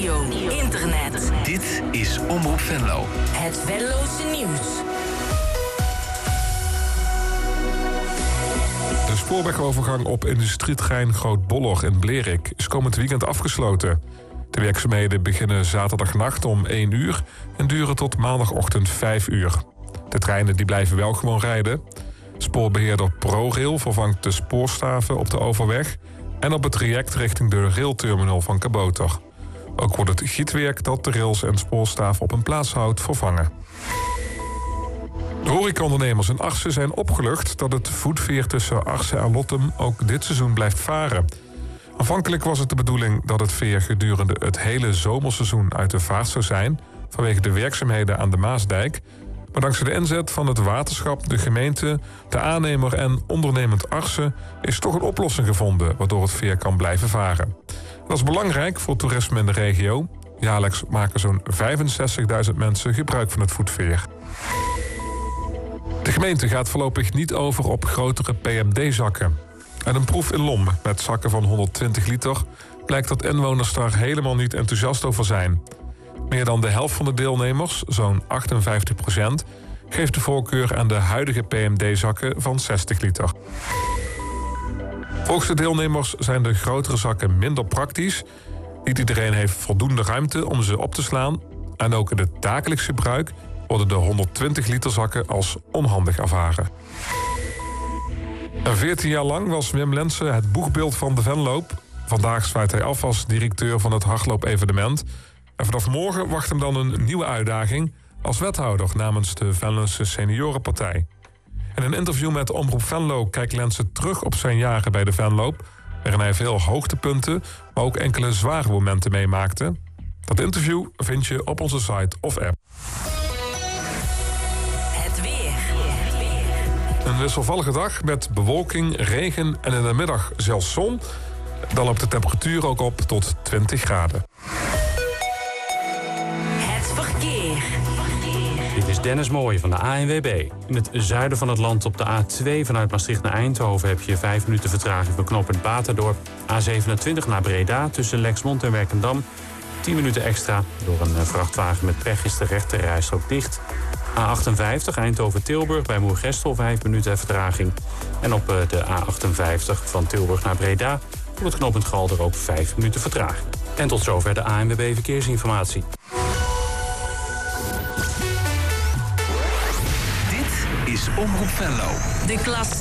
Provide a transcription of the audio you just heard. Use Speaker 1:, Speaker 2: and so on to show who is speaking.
Speaker 1: radio, internet.
Speaker 2: Dit is Omroep Venlo.
Speaker 1: Het Venlose nieuws.
Speaker 3: De spoorwegovergang op industrietrein Groot-Bollog in Blerik is komend weekend afgesloten. De werkzaamheden beginnen zaterdagnacht om 1 uur en duren tot maandagochtend 5 uur. De treinen die blijven wel gewoon rijden. Spoorbeheerder ProRail vervangt de spoorstaven op de overweg en op het traject richting de railterminal van Kabouter. Ook wordt het gietwerk dat de rails en spoorstaven op een plaats houdt vervangen. De horecaondernemers in Arcen zijn opgelucht dat het voetveer tussen Arcen en Lottem ook dit seizoen blijft varen. Aanvankelijk was het de bedoeling dat het veer gedurende het hele zomerseizoen uit de vaart zou zijn vanwege de werkzaamheden aan de Maasdijk. Maar dankzij de inzet van het waterschap, de gemeente, de aannemer en ondernemend Arcen is toch een oplossing gevonden waardoor het veer kan blijven varen. Dat is belangrijk voor toerisme in de regio. Jaarlijks maken zo'n 65.000 mensen gebruik van het voetveer. De gemeente gaat voorlopig niet over op grotere PMD-zakken. Uit een proef in Lom met zakken van 120 liter blijkt dat inwoners daar helemaal niet enthousiast over zijn. Meer dan de helft van de deelnemers, zo'n 58%, geeft de voorkeur aan de huidige PMD-zakken van 60 liter. Volgens de deelnemers zijn de grotere zakken minder praktisch. Niet iedereen heeft voldoende ruimte om ze op te slaan. En ook in het dagelijks gebruik worden de 120 liter zakken als onhandig ervaren. 14 jaar lang was Wim Lensen het boegbeeld van de Venloop. Vandaag zwaait hij af als directeur van het hardloop-evenement. En vanaf morgen wacht hem dan een nieuwe uitdaging als wethouder namens de Venlose Seniorenpartij. In een interview met Omroep Venlo kijkt Lensen terug op zijn jaren bij de Venloop, waarin hij veel hoogtepunten, maar ook enkele zware momenten meemaakte. Dat interview vind je op onze site of app.
Speaker 1: Het weer.
Speaker 3: Een wisselvallige dag met bewolking, regen en in de middag zelfs zon. Dan loopt de temperatuur ook op tot 20 graden.
Speaker 1: Het verkeer.
Speaker 4: Dit is Dennis Mooij van de ANWB. In het zuiden van het land op de A2 vanuit Maastricht naar Eindhoven heb je 5 minuten vertraging voor knooppunt Baterdorp. A27 naar Breda tussen Lexmond en Werkendam. 10 minuten extra. Door een vrachtwagen met pech is de rechterrijstrook dicht. A58 Eindhoven-Tilburg bij Moergestel 5 minuten vertraging. En op de A58 van Tilburg naar Breda voor het knooppunt Galder ook 5 minuten vertraging. En tot zover de ANWB Verkeersinformatie.
Speaker 2: Dit is Omroep Venlo.
Speaker 1: De klas